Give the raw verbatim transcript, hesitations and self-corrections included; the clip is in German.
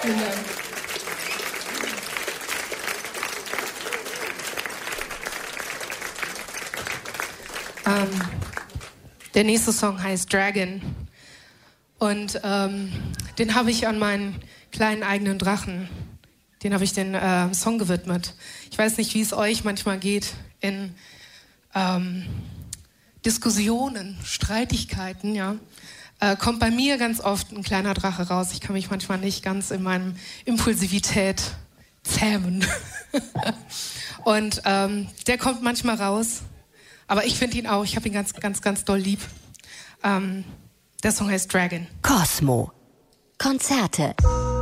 Vielen Dank. Ähm, der nächste Song heißt Dragon. Und ähm, den habe ich an meinen kleinen eigenen Drachen, den habe ich den äh, Song gewidmet. Ich weiß nicht, wie es euch manchmal geht in ähm, Diskussionen, Streitigkeiten, ja. Äh, kommt bei mir ganz oft ein kleiner Drache raus. Ich kann mich manchmal nicht ganz in meiner Impulsivität zähmen. Und ähm, der kommt manchmal raus. Aber ich finde ihn auch, ich habe ihn ganz, ganz, ganz doll lieb. Ähm, der Song heißt Dragon. Kosmo. Konzerte.